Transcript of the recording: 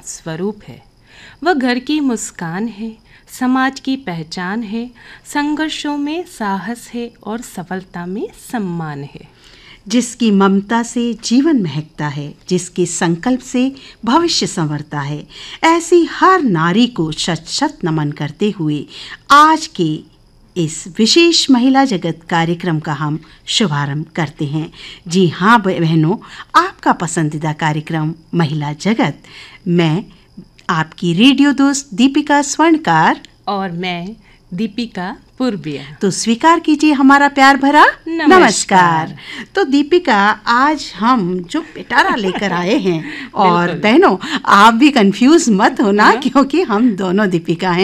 स्वरूप है। वह घर की मुस्कान है, समाज की पहचान है, संघर्षों में साहस है और सफलता में सम्मान है। जिसकी ममता से जीवन महकता है, जिसके संकल्प से भविष्य संवरता है, ऐसी हर नारी को शत शत नमन करते हुए आज के इस विशेष महिला जगत कार्यक्रम का हम शुभारंभ करते हैं। जी हाँ बहनों, आपका पसंदीदा कार्यक्रम महिला जगत। मैं आपकी रेडियो दोस्त दीपिका स्वर्णकार और मैं दीपिका पूर्बिया। तो स्वीकार कीजिए हमारा प्यार भरा नमस्कार। तो दीपिका, आज हम जो पिटारा लेकर आए हैं और बहनों आप भी कंफ्यूज मत होना, क्योंकि हम दोनों दीपिका हैं।